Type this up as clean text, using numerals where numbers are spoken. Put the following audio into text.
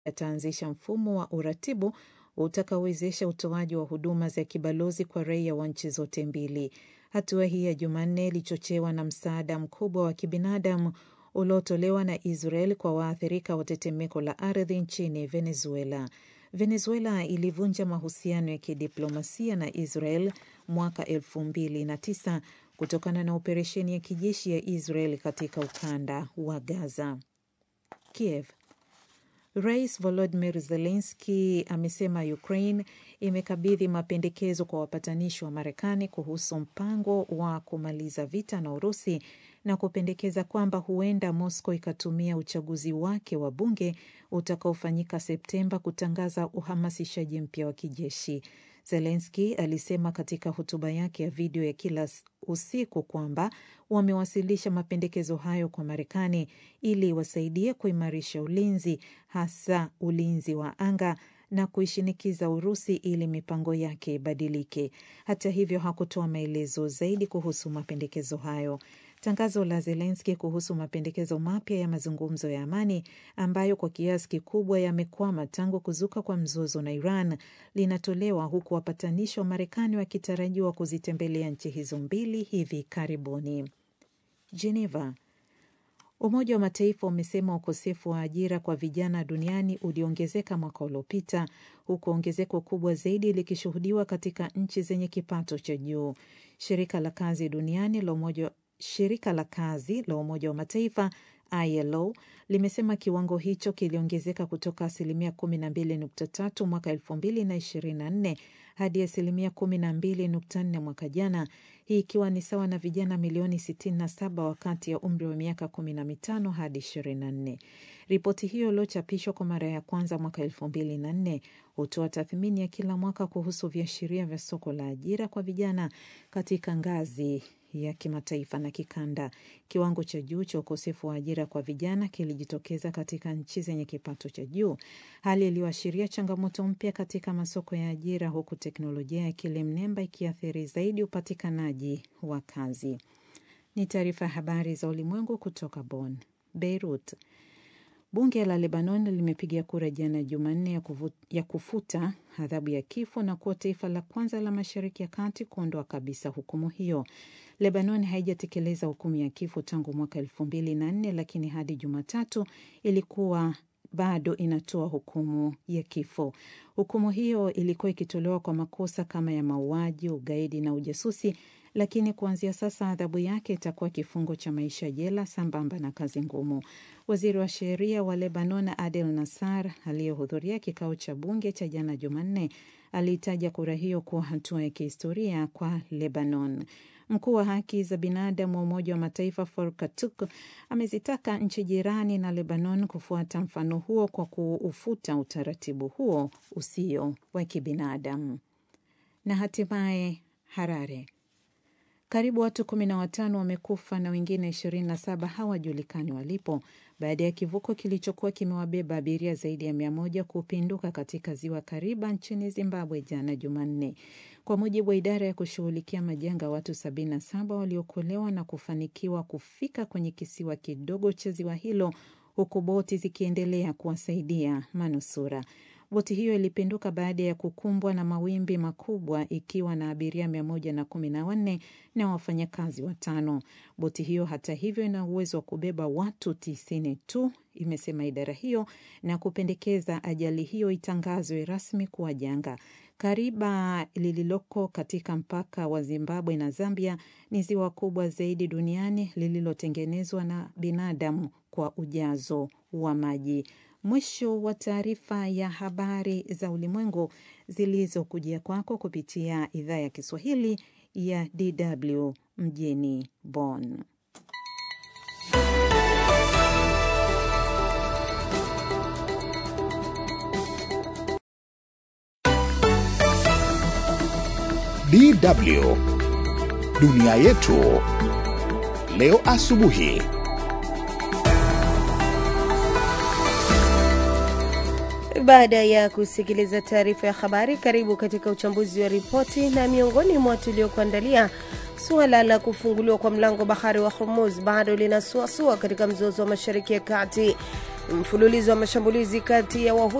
yataanzisha mfumo wa uratibu utakaowezesha utoaji wa huduma za kibalozi kwa raia wa nchi zote mbili. Hatua hii ya Jumanne ilichochewa na msaada mkubwa wa kibinadamu uliotolewa na Israel kwa waathirika wa tetemeko la ardhi nchini Venezuela. Venezuela ilivunja mahusiano ya kidiplomasia na Israel mwaka 2009 kutokana na operesheni ya kijeshi ya Israel katika ukanda wa Gaza. Kiev. Rais Volodymyr Zelensky amesema Ukraine imekabidhi mapendekezo kwa wapatanishi wa Marekani kuhusu mpango wa kumaliza vita na Urusi na kupendekeza kwamba huenda Moscow ikatumia uchaguzi wake wa bunge utakaofanyika Septemba kutangaza uhamasishaji mpya wa kijeshi. Zelensky alisema katika hotuba yake ya video ya kila usiku kwamba wamewasilisha mapendekezo hayo kwa Marekani ili wasaidie kuimarisha ulinzi, hasa ulinzi wa anga, na kuishinikiza Urusi ili mipango yake ibadilike. Hata hivyo hakutoa maelezo zaidi kuhusu mapendekezo hayo. Tangazo la Zelensky kuhusu mapendekezo mapya ya mazungumzo ya amani ambayo kwa kiasi kikubwa yamekwama tangu kuzuka kwa mzozo na Iran linatolewa huku wapatanishi wa Marekani wakitarajiwa kuzitembelea nchi hizo mbili hivi karibuni. Geneva. Umoja wa Mataifa umesema ukosefu wa ajira kwa vijana duniani uliongezeka mwaka uliopita, huku ongezeko kubwa zaidi likishuhudiwa katika nchi zenye kipato cha juu. Shirika la kazi la Umoja wa Mataifa ILO limesema kiwango hicho kiliongezeka kutoka 12.3 mwaka 2024 hadi 12.4 mwaka jana, hii ikiwa ni sawa na vijana milioni 67 wakati ya umri wa miaka 15 hadi 24. Ripoti hiyo iliyochapishwa kwa mara ya kwanza mwaka 2004 hutoa tathmini ya kila mwaka kuhusu viashiria vya soko la ajira kwa vijana katika ngazi ya kimataifa na kikanda. Kiwango cha juu cha ukosefu wa ajira kwa vijana kilijitokeza katika nchi zenye kipato cha juu, hali iliyoashiria changamoto mpya katika masoko ya ajira, huku teknolojia ya akili mnemba ikiathiri zaidi upatikanaji wa kazi. Ni taarifa ya habari za ulimwengu kutoka Bonn. Beirut. Bunge la Lebanon limepiga kura jana Jumanne ya kufuta adhabu ya kifo na kuwa taifa la kwanza la Mashariki ya Kati kuondoa kabisa hukumu hiyo. Lebanon haijatekeleza hukumu ya kifo tangu mwaka 2004, lakini hadi Jumatatu ilikuwa bado inatoa hukumu ya kifo. Hukumu hiyo ilikuwa ikitolewa kwa makosa kama ya mauaji, ugaidi na ujasusi, lakini kuanzia sasa adhabu yake itakuwa kifungo cha maisha jela sambamba na kazi ngumu. Waziri wa sheria wa Lebanon Adel Nassar aliyehudhuria kikao cha bunge cha jana Jumanne aliitaja kura hiyo kuwa hatua ya kihistoria kwa Lebanon. Mkuu wa haki za binadamu wa Umoja wa Mataifa Volker Turk amezitaka nchi jirani na Lebanon kufuata mfano huo kwa kuufuta utaratibu huo usio wa kibinadamu. Na hatimaye Harare. Karibu watu 15 wamekufa na wengine 27 hawajulikani walipo baada ya kivuko kilichokuwa kimewabeba abiria zaidi ya 100 kupinduka katika ziwa Kariba nchini Zimbabwe jana Jumanne. Kwa mujibu wa idara ya kushughulikia majanga, watu 77 waliokolewa na kufanikiwa kufika kwenye kisiwa kidogo cha ziwa hilo, huku boti zikiendelea kuwasaidia manusura. Boti hiyo ilipinduka baada ya kukumbwa na mawimbi makubwa ikiwa na abiria 114 na wafanyakazi 5. Boti hiyo hata hivyo ina uwezo wa kubeba watu 90 tu, imesema idara hiyo, na kupendekeza ajali hiyo itangazwe rasmi kuwa janga. Kariba lililoko katika mpaka wa Zimbabwe na Zambia ni ziwa kubwa zaidi duniani lililotengenezwa na binadamu kwa ujazo wa maji. Mwisho wa taarifa ya habari za ulimwengu zilizokujia kwako kupitia idhaa ya Kiswahili ya DW mjini Bonn. DW Dunia Yetu leo asubuhi. Baada ya kusikiliza taarifa ya habari, karibu katika uchambuzi wa ripoti, na miongoni mwa tuliokuandalia: suala la kufunguliwa kwa mlango bahari wa Hormuz bado linasuasua katika mzozo wa Mashariki ya Kati. Mfululizo wa mashambulizi kati ya